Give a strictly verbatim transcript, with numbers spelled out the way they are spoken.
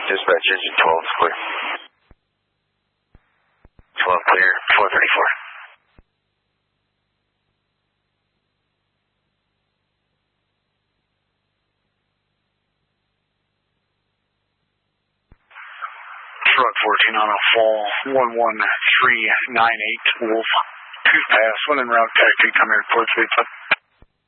Dispatch engine twelve is clear. twelve clear, four thirty-four. Truck fourteen on a fall, one one three nine eight, Wolf. Two pass, one en route, taxi, come here, report speed.